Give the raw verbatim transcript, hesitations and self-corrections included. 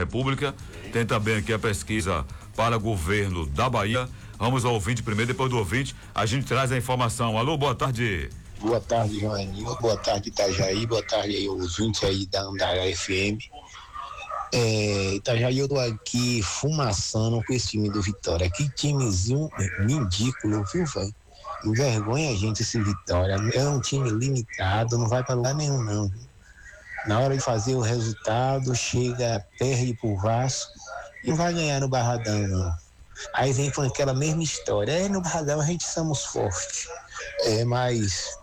República. Tem também aqui a pesquisa para governo da Bahia. Vamos ao ouvinte primeiro, depois do ouvinte a gente traz a informação. Alô, boa tarde. Boa tarde, Joanil. Boa tarde, Itajaí. Boa tarde aí, ouvinte aí da Andara F M. É, Itajaí, eu tô aqui fumaçando com esse time do Vitória. Que timezinho ridículo, viu, velho? Envergonha a gente esse Vitória. É um time limitado, não vai pra lugar nenhum, não. Na hora de fazer o resultado, chega, perde pro Vasco e não vai ganhar no Barradão, não. Aí vem com aquela mesma história. É, no Barradão a gente somos fortes. É, mas